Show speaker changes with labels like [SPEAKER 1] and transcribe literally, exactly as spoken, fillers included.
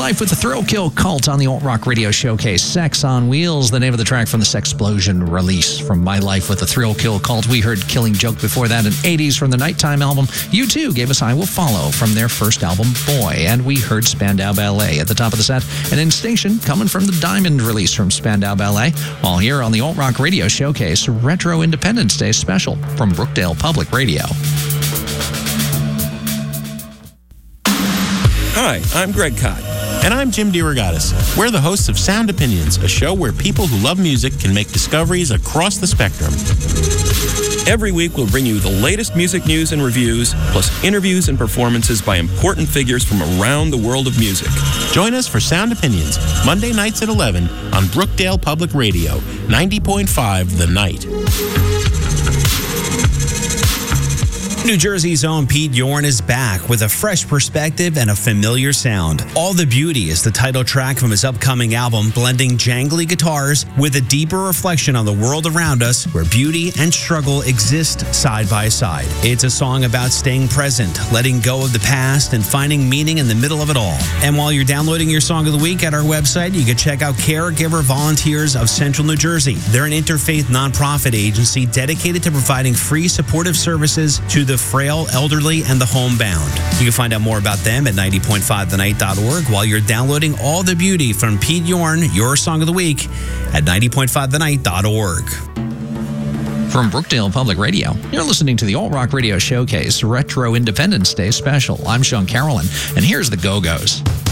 [SPEAKER 1] Life with the Thrill Kill Cult on the Alt Rock Radio Showcase. Sex on Wheels, the name of the track from the Sexplosion release. From My Life with the Thrill Kill Cult, we heard Killing Joke before that, an eighties from the Nighttime album. U two gave us I Will Follow from their first album, Boy. And we heard Spandau Ballet at the top of the set, and Instinction coming from the Diamond release from Spandau Ballet. All here on the Alt Rock Radio Showcase Retro Independence Day special from Brookdale Public Radio.
[SPEAKER 2] Hi, I'm Greg Kot.
[SPEAKER 3] And I'm Jim DeRogatis. We're the hosts of Sound Opinions, a show where people who love music can make discoveries across the spectrum.
[SPEAKER 2] Every week, we'll bring you the latest music news and reviews, plus interviews and performances by important figures from around the world of music.
[SPEAKER 3] Join us for Sound Opinions, Monday nights at eleven on Brookdale Public Radio, ninety point five The Night.
[SPEAKER 4] New Jersey's own Pete Yorn is back with a fresh perspective and a familiar sound. All the Beauty is the title track from his upcoming album, blending jangly guitars with a deeper reflection on the world around us where beauty and struggle exist side by side. It's a song about staying present, letting go of the past, and finding meaning in the middle of it all. And while you're downloading your Song of the Week at our website, you can check out Caregiver Volunteers of Central New Jersey. They're an interfaith nonprofit agency dedicated to providing free supportive services to the frail, elderly, and the homebound. You can find out more about them at ninety point five the night dot org while you're downloading All the Beauty from Pete Yorn, your Song of the Week, at ninety point five the night dot org.
[SPEAKER 1] From Brookdale Public Radio, you're listening to the Alt Rock Radio Showcase Retro Independence Day Special. I'm Sean Carolyn, and here's the Go-Go's.